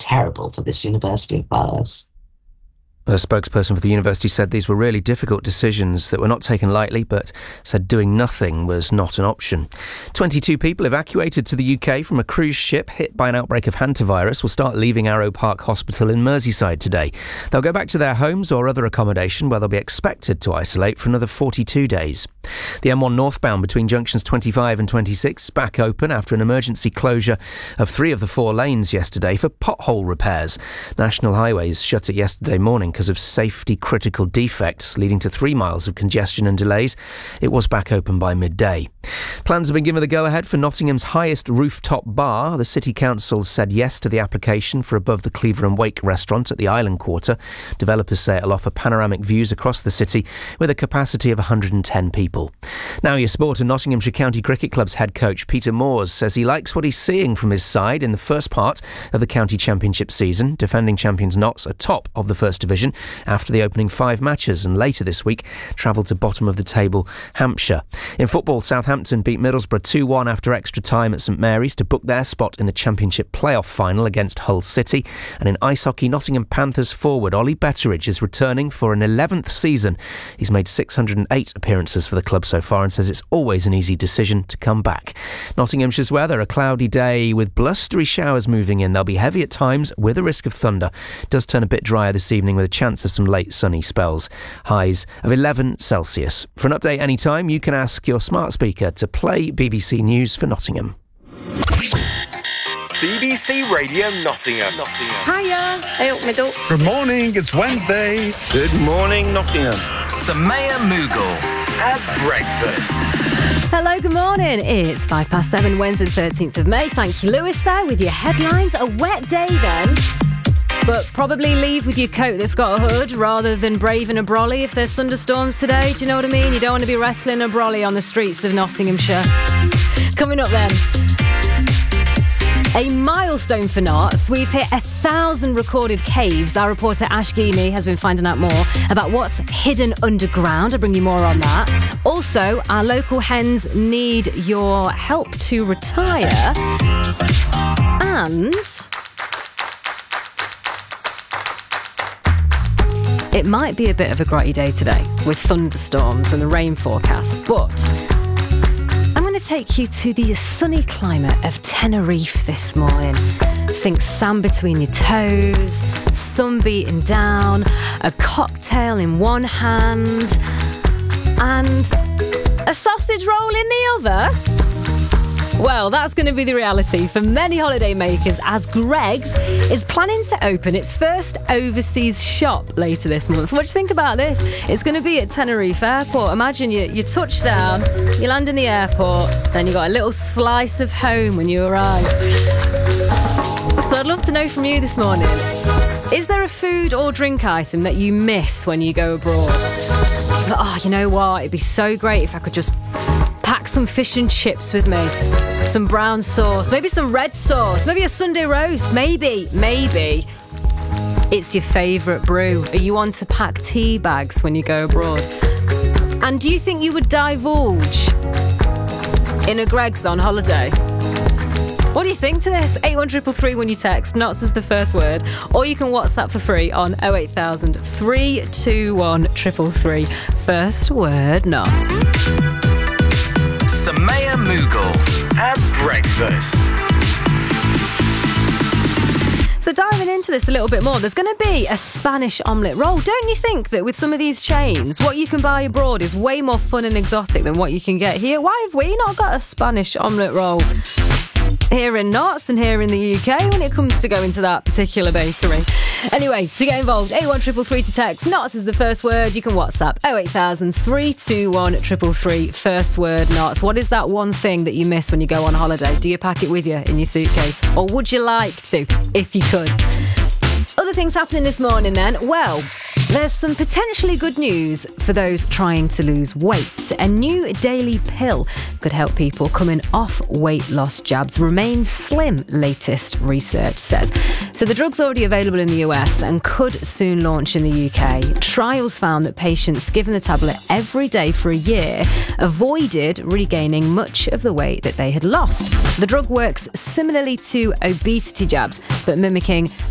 terrible for this university of ours. A spokesperson for the university said these were really difficult decisions that were not taken lightly, but said doing nothing was not an option. 22 people evacuated to the UK from a cruise ship hit by an outbreak of hantavirus will start leaving Arrow Park Hospital in Merseyside today. They'll go back to their homes or other accommodation where they'll be expected to isolate for another 42 days. The M1 northbound between junctions 25 and 26 is back open after an emergency closure of 3 of the 4 lanes yesterday for pothole repairs. National Highways shut it yesterday morning because of safety-critical defects, leading to 3 miles of congestion and delays. It was back open by midday. Plans have been given the go-ahead for Nottingham's highest rooftop bar. The City Council said yes to the application for above the Cleaver and Wake restaurant at the Island Quarter. Developers say it'll offer panoramic views across the city with a capacity of 110 people. Now your sport, and Nottinghamshire County Cricket Club's head coach Peter Moores says he likes what he's seeing from his side in the first part of the county championship season. Defending champions Notts are top of the First Division after the opening 5 matches, and later this week travel to bottom of the table Hampshire. In football, Southampton beat Middlesbrough 2-1 after extra time at St Mary's to book their spot in the Championship playoff final against Hull City. And in ice hockey, Nottingham Panthers forward Ollie Betteridge is returning for an 11th season. He's made 608 appearances for the club so far and says it's always an easy decision to come back. Nottinghamshire's weather, a cloudy day with blustery showers moving in. They'll be heavy at times with a risk of thunder. It does turn a bit drier this evening with a chance of some late sunny spells. Highs of 11 Celsius. For an update anytime, you can ask your smart speaker to play BBC News for Nottingham. BBC Radio Nottingham. Hiya. Hey up middle. Good morning, it's Wednesday. Good morning, Nottingham. Samaya Mughal at breakfast. Hello, good morning. It's 7:05, Wednesday, 13th of May. Thank you, Lewis, there with your headlines. A wet day then. But probably leave with your coat that's got a hood rather than braving a brolly if there's thunderstorms today. Do you know what I mean? You don't want to be wrestling a brolly on the streets of Nottinghamshire. Coming up then, a milestone for Notts. We've hit 1,000 recorded caves. Our reporter Ash Geamy has been finding out more about what's hidden underground. I'll bring you more on that. Also, our local hens need your help to retire. And it might be a bit of a grotty day today with thunderstorms and the rain forecast, but I'm going to take you to the sunny climate of Tenerife this morning. Think sand between your toes, sun beating down, a cocktail in one hand, and a sausage roll in the other. Well, that's going to be the reality for many holiday makers as Greggs is planning to open its first overseas shop later this month. What do you think about this? It's going to be at Tenerife Airport. Imagine you touch down, you land in the airport, then you got a little slice of home when you arrive. So I'd love to know from you this morning, is there a food or drink item that you miss when you go abroad? Oh, you know what? It'd be so great if I could just pack some fish and chips with me, some brown sauce, maybe some red sauce, maybe a Sunday roast, maybe it's your favourite brew. Are you on to pack tea bags when you go abroad? And do you think you would divulge in a Greggs on holiday? What do you think to this? 81333 when you text, Notts is the first word, or you can WhatsApp for free on 08000 321 333. First word, Notts. Samaya Mughal at breakfast. So diving into this a little bit more, there's going to be a Spanish omelette roll. Don't you think that with some of these chains, what you can buy abroad is way more fun and exotic than what you can get here? Why have we not got a Spanish omelette roll here in Notts and here in the UK when it comes to going to that particular bakery? Anyway, to get involved, 81333 to text. Notts is the first word. You can WhatsApp 08000 321 333. First word, Notts. What is that one thing that you miss when you go on holiday? Do you pack it with you in your suitcase? Or would you like to, if you could? Other things happening this morning then. Well, there's some potentially good news for those trying to lose weight. A new daily pill could help people coming off weight loss jabs remain slim, latest research says. So the drug's already available in the US and could soon launch in the UK. Trials found that patients given the tablet every day for a year avoided regaining much of the weight that they had lost. The drug works similarly to obesity jabs, but mimicking